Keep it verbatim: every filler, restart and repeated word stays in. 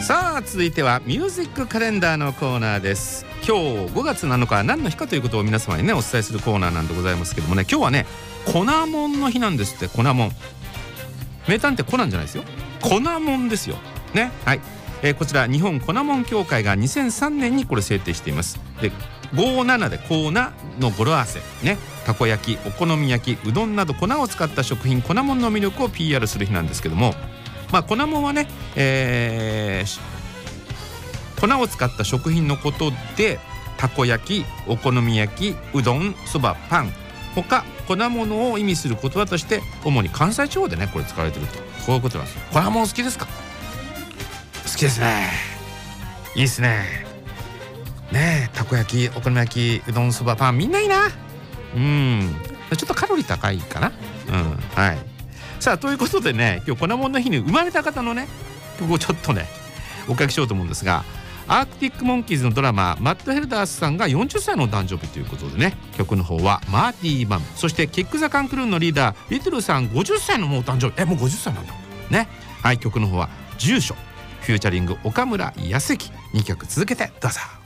さあ続いてはミュージックカレンダーのコーナーです。今日ごがつなのかは何の日かということを皆様にねお伝えするコーナーなんでございますけどもね、今日はね粉もんの日なんですって。粉もん、名探偵コナンじゃないですよ、粉もんですよね。はい、えー、こちら日本粉もん協会がにせんさんねんにこれ制定しています。でごじゅうななで粉の語呂合わせね、たこ焼き、お好み焼き、うどんなど粉を使った食品粉もんの魅力を ピーアール する日なんですけども、まあ粉もんはね、えー、粉を使った食品のことでたこ焼き、お好み焼き、うどん、そば、パン他粉物を意味する言葉として主に関西地方でねこれ使われてると、こういうことなんですよ。粉もん好きですか？好きですね。いいですね。ねえ、たこ焼き、お好み焼き、うどん、そば、パン、みんないいな。うん、ちょっとカロリー高いかな。うん、はい。さあということでね、今日粉もんの日に生まれた方のね曲をちょっとねお書きしようと思うんですが、アークティックモンキーズのドラマーマット・ヘルダースさんがよんじゅっさいのお誕生日ということでね、曲の方はマーティー・マム、そしてキック・ザ・カン・クルーンのリーダーリトルさんごじゅっさいのもうお誕生日、えもうごじゅっさいなんだね。はい、曲の方は住所フューチャリング岡村康之、にきょく続けてどうぞ。